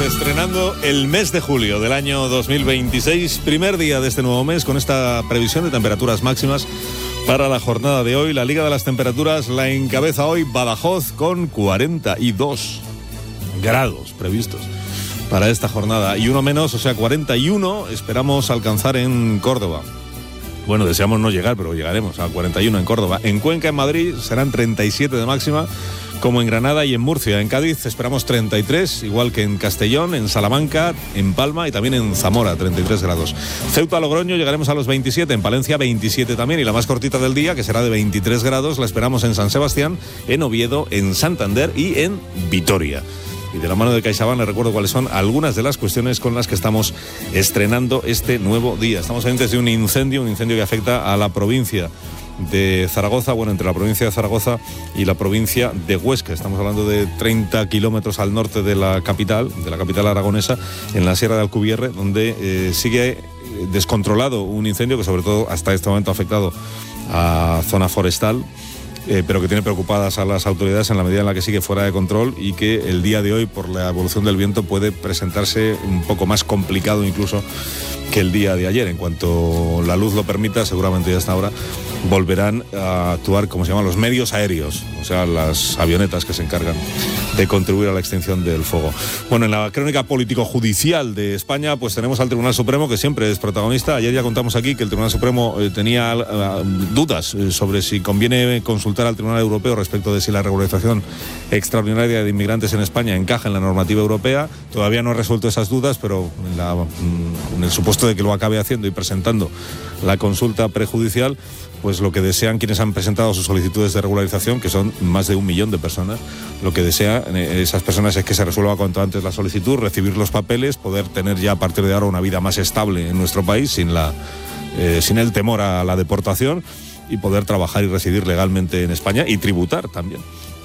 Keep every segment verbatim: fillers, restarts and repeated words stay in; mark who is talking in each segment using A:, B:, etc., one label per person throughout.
A: estrenando el mes de julio del año dos mil veintiséis, primer día de este nuevo mes, con esta previsión de temperaturas máximas para la jornada de hoy. La Liga de las Temperaturas la encabeza hoy Badajoz con cuarenta y dos grados previstos para esta jornada, y uno menos, o sea, cuarenta y uno esperamos alcanzar en Córdoba. Bueno, deseamos no llegar, pero llegaremos a cuarenta y uno en Córdoba. En Cuenca, en Madrid, serán treinta y siete de máxima, como en Granada y en Murcia. En Cádiz esperamos treinta y tres, igual que en Castellón, en Salamanca, en Palma y también en Zamora, treinta y tres grados. Ceuta, Logroño, llegaremos a los veintisiete, en Palencia veintisiete también, y la más cortita del día, que será de veintitrés grados, la esperamos en San Sebastián, en Oviedo, en Santander y en Vitoria. Y de la mano de CaixaBank les recuerdo cuáles son algunas de las cuestiones con las que estamos estrenando este nuevo día. Estamos pendientes de un incendio, un incendio que afecta a la provincia de Zaragoza, bueno, entre la provincia de Zaragoza y la provincia de Huesca. Estamos hablando de treinta kilómetros al norte de la capital, de la capital aragonesa, en la Sierra de Alcubierre, donde eh, sigue descontrolado un incendio que sobre todo hasta este momento ha afectado a zona forestal, Eh, pero que tiene preocupadas a las autoridades en la medida en la que sigue fuera de control, y que el día de hoy, por la evolución del viento, puede presentarse un poco más complicado incluso que el día de ayer. En cuanto la luz lo permita, seguramente ya hasta ahora volverán a actuar, como se llaman, los medios aéreos, o sea, las avionetas que se encargan de contribuir a la extinción del fuego. Bueno, en la crónica político-judicial de España, pues tenemos al Tribunal Supremo, que siempre es protagonista. Ayer ya contamos aquí que el Tribunal Supremo eh, tenía uh, dudas eh, sobre si conviene consultar al Tribunal Europeo respecto de si la regularización extraordinaria de inmigrantes en España encaja en la normativa europea. Todavía no ha resuelto esas dudas, pero en, la, en el supuesto de que lo acabe haciendo y presentando la consulta prejudicial, pues lo que desean quienes han presentado sus solicitudes de regularización, que son más de un millón de personas, lo que desean esas personas es que se resuelva cuanto antes la solicitud, recibir los papeles, poder tener ya a partir de ahora una vida más estable en nuestro país, sin la eh, sin el temor a la deportación, y poder trabajar y residir legalmente en España y tributar también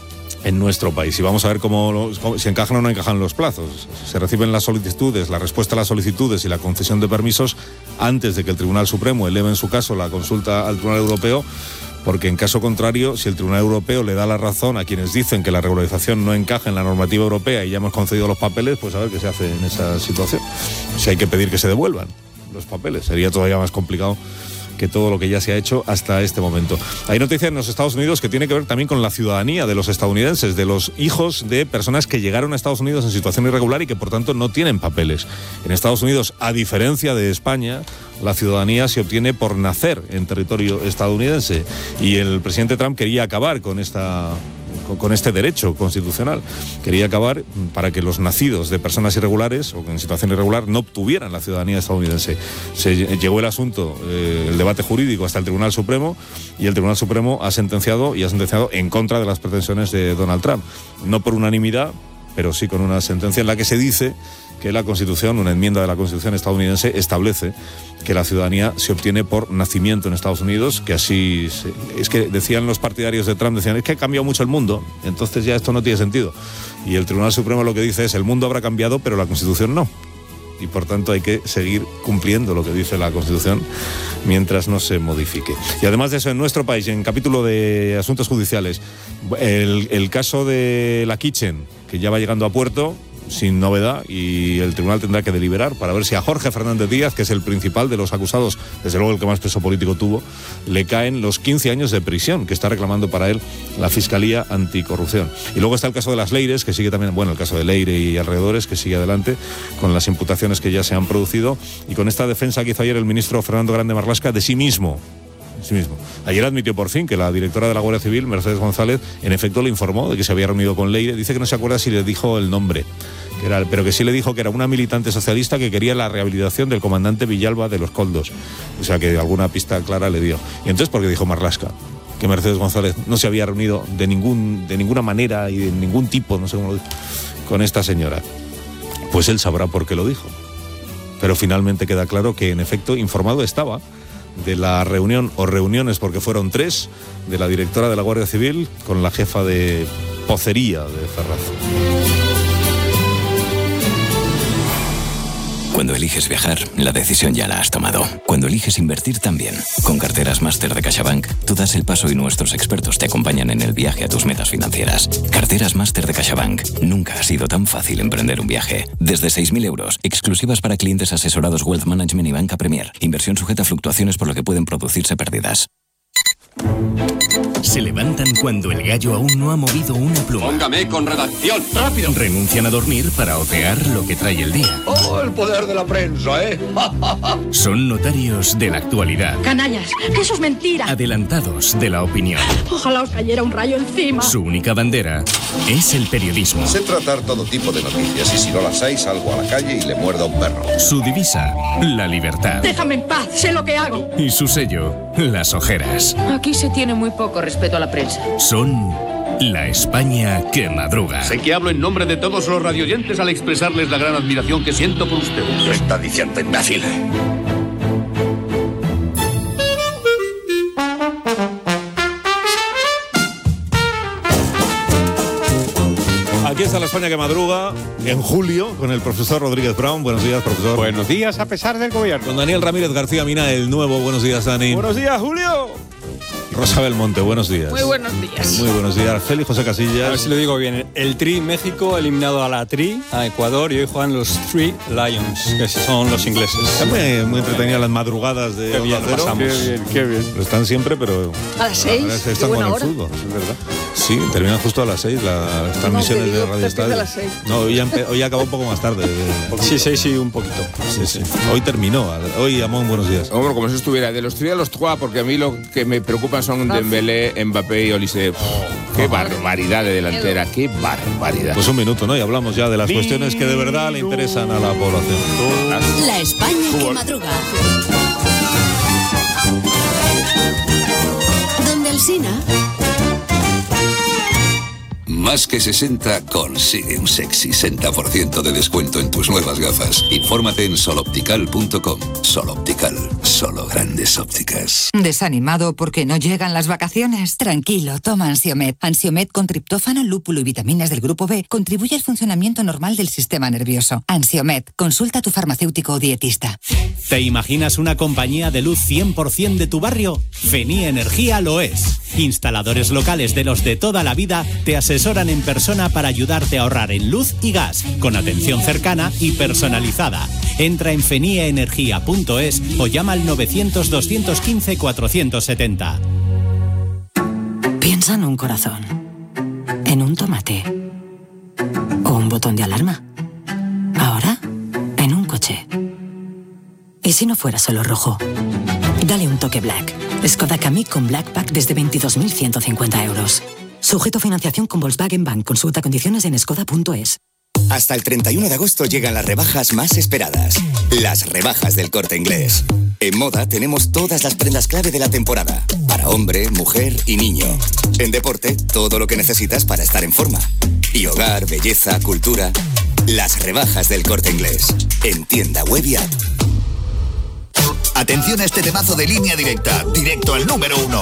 A: en nuestro país. Y vamos a ver cómo, los, cómo si encajan o no encajan los plazos. Se reciben las solicitudes, la respuesta a las solicitudes y la concesión de permisos antes de que el Tribunal Supremo eleve en su caso la consulta al Tribunal Europeo, porque en caso contrario, si el Tribunal Europeo le da la razón a quienes dicen que la regularización no encaja en la normativa europea y ya hemos concedido los papeles, pues a ver qué se hace en esa situación. Si hay que pedir que se devuelvan los papeles, sería todavía más complicado que todo lo que ya se ha hecho hasta este momento. Hay noticias en los Estados Unidos que tiene que ver también con la ciudadanía de los estadounidenses, de los hijos de personas que llegaron a Estados Unidos en situación irregular y que por tanto no tienen papeles. En Estados Unidos, a diferencia de España, la ciudadanía se obtiene por nacer en territorio estadounidense, y el presidente Trump quería acabar con esta con este derecho constitucional. Quería acabar para que los nacidos de personas irregulares o en situación irregular no obtuvieran la ciudadanía estadounidense. Se llegó el asunto, eh, el debate jurídico, hasta el Tribunal Supremo, y el Tribunal Supremo ha sentenciado y ha sentenciado en contra de las pretensiones de Donald Trump. No por unanimidad, pero sí con una sentencia en la que se dice que la Constitución, una enmienda de la Constitución estadounidense, establece que la ciudadanía se obtiene por nacimiento en Estados Unidos, que así... Se, es que decían los partidarios de Trump, decían, es que ha cambiado mucho el mundo, entonces ya esto no tiene sentido. Y el Tribunal Supremo lo que dice es, el mundo habrá cambiado, pero la Constitución no. Y por tanto hay que seguir cumpliendo lo que dice la Constitución mientras no se modifique. Y además de eso, en nuestro país, en capítulo de asuntos judiciales, el, el caso de la Kitchen, que ya va llegando a puerto, sin novedad, y el tribunal tendrá que deliberar para ver si a Jorge Fernández Díaz, que es el principal de los acusados, desde luego el que más peso político tuvo, le caen los quince años de prisión que está reclamando para él la Fiscalía Anticorrupción. Y luego está el caso de las Leires, que sigue también, bueno, el caso de Leire y alrededores, que sigue adelante con las imputaciones que ya se han producido, y con esta defensa que hizo ayer el ministro Fernando Grande Marlaska de sí mismo. Sí mismo. Ayer admitió por fin que la directora de la Guardia Civil, Mercedes González, en efecto le informó de que se había reunido con Leire. Dice que no se acuerda si le dijo el nombre, que era, pero que sí le dijo que era una militante socialista que quería la rehabilitación del comandante Villalba de los Coldos. O sea que alguna pista clara le dio. Y entonces, ¿por qué dijo Marlaska que Mercedes González no se había reunido de ningún de ninguna manera y de ningún tipo, no sé cómo lo dijo, con esta señora? Pues él sabrá por qué lo dijo. Pero finalmente queda claro que en efecto informado estaba de la reunión o reuniones, porque fueron tres, de la directora de la Guardia Civil con la jefa de pocería de Ferraz.
B: Cuando eliges viajar, la decisión ya la has tomado. Cuando eliges invertir también. Con carteras Máster de CaixaBank, tú das el paso y nuestros expertos te acompañan en el viaje a tus metas financieras. Carteras Máster de CaixaBank. Nunca ha sido tan fácil emprender un viaje. Desde seis mil euros, exclusivas para clientes asesorados Wealth Management y Banca Premier. Inversión sujeta a fluctuaciones por lo que pueden producirse pérdidas.
C: Se levantan cuando el gallo aún no ha movido una pluma.
D: Póngame con redacción, rápido.
C: Renuncian a dormir para otear lo que trae el día.
D: ¡Oh, el poder de la prensa, eh!
C: Son notarios de la actualidad.
E: Canallas, que eso es mentira.
C: Adelantados de la opinión.
E: Ojalá os cayera un rayo encima.
C: Su única bandera es el periodismo.
F: Sé tratar todo tipo de noticias y si no las hay salgo a la calle y le muerdo a un perro.
C: Su divisa, la libertad.
E: Déjame en paz, sé lo que hago.
C: Y su sello, las ojeras.
G: Aquí se tiene muy poco respeto a la prensa.
C: Son la España que madruga.
H: Sé que hablo en nombre de todos los radioyentes al expresarles la gran admiración que siento por ustedes.
F: ¿Qué está diciendo, imbécil?
A: Aquí está la España que madruga, en julio, con el profesor Rodríguez Brown. Buenos días, profesor.
I: Buenos días, a pesar del gobierno.
A: Con Daniel Ramírez García Mina, el nuevo. Buenos días, Dani.
I: Buenos días, Julio.
A: Rosa Belmonte, buenos días.
J: Muy buenos días.
A: Muy buenos días. Félix José Casillas.
K: A ver si lo digo bien. El Tri México ha eliminado a la Tri, a Ecuador, y hoy juegan los Three Lions, que son los ingleses.
A: Están muy, muy entretenidas las madrugadas de
K: Qué bien
A: Onda Cero.
K: pasamos.
I: Qué bien, qué bien.
A: Lo están siempre, pero...
J: A las seis,
A: Están
J: qué
A: con
J: buena
A: el
J: hora.
A: fútbol, es verdad. Sí, terminan justo a las seis la- las transmisiones
J: querido,
A: de Radio
J: te
A: Estadio.
J: empieza a las seis.
A: No, hoy, ya empe- hoy acabó un poco más tarde.
K: Sí, seis y un poquito.
A: Sí, sí. Hoy terminó. Hoy, Amón, buenos días.
L: Hombre, como si estuviera de los tres a los trois, porque a mí lo que me preocupan son Dembélé, Mbappé y Olise. Oh, ¡qué barbaridad de delantera! ¡Qué barbaridad!
A: Pues un minuto, ¿no? Y hablamos ya de las cuestiones que de verdad le interesan a la población.
M: La España que madruga. Donde el Sina.
N: Más que sesenta consigue un sexy sesenta por ciento de descuento en tus nuevas gafas. Infórmate en soloptical punto com. Soloptical, solo grandes ópticas.
O: ¿Desanimado porque no llegan las vacaciones? Tranquilo, toma Ansiomed. Ansiomed con triptófano, lúpulo y vitaminas del grupo B contribuye al funcionamiento normal del sistema nervioso. Ansiomed, consulta a tu farmacéutico o dietista.
P: ¿Te imaginas una compañía de luz cien por ciento de tu barrio? Feni Energía lo es. Instaladores locales de los de toda la vida te asesoran en persona para ayudarte a ahorrar en luz y gas, con atención cercana y personalizada. Entra en fenieenergia punto es o llama al novecientos, doscientos quince, cuatrocientos setenta.
O: Piensa en un corazón, en un tomate o un botón de alarma. Ahora, en un coche. ¿Y si no fuera solo rojo? Dale un toque Black. Skoda Kamiq con Black Pack desde veintidós mil ciento cincuenta euros. Sujeto a financiación con Volkswagen Bank. Consulta condiciones en skoda punto es.
Q: Hasta el treinta y uno de agosto llegan las rebajas más esperadas. Las rebajas del Corte Inglés. En moda tenemos todas las prendas clave de la temporada. Para hombre, mujer y niño. En deporte, todo lo que necesitas para estar en forma. Y hogar, belleza, cultura. Las rebajas del Corte Inglés. En tienda web y app.
R: Atención a este temazo de Línea Directa, directo al número uno.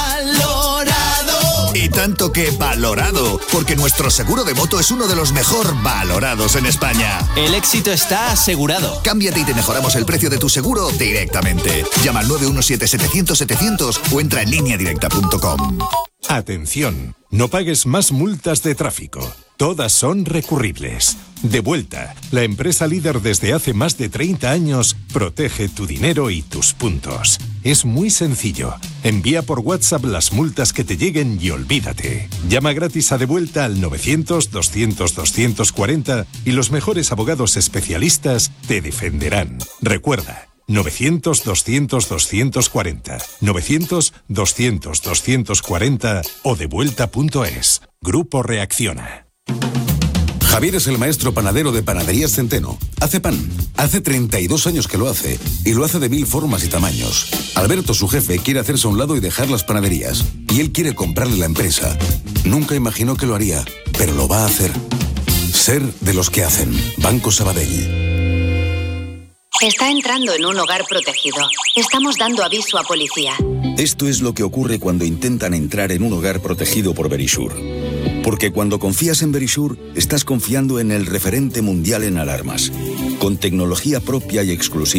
R: ¡Valorado! Y tanto que valorado, porque nuestro seguro de moto es uno de los mejor valorados en España.
S: El éxito está asegurado.
R: Cámbiate y te mejoramos el precio de tu seguro directamente. Llama al nueve uno siete, setecientos, setecientos o entra en línea directa punto com.
T: Atención, no pagues más multas de tráfico. Todas son recurribles. Devuelta, la empresa líder desde hace más de treinta años, protege tu dinero y tus puntos. Es muy sencillo. Envía por WhatsApp las multas que te lleguen y olvídate. Llama gratis a Devuelta al novecientos, doscientos, doscientos cuarenta y los mejores abogados especialistas te defenderán. Recuerda, novecientos, doscientos, doscientos cuarenta, novecientos, doscientos, doscientos cuarenta o devuelta punto es. Grupo Reacciona.
U: Javier es el maestro panadero de Panaderías Centeno. Hace pan. Hace treinta y dos años que lo hace. Y lo hace de mil formas y tamaños. Alberto, su jefe, quiere hacerse a un lado y dejar las panaderías. Y él quiere comprarle la empresa. Nunca imaginó que lo haría, pero lo va a hacer. Ser de los que hacen. Banco Sabadell.
V: Está entrando en un hogar protegido. Estamos dando aviso a policía.
W: Esto es lo que ocurre cuando intentan entrar en un hogar protegido por Verisure. Porque cuando confías en Verisure, estás confiando en el referente mundial en alarmas. con tecnología propia y exclusiva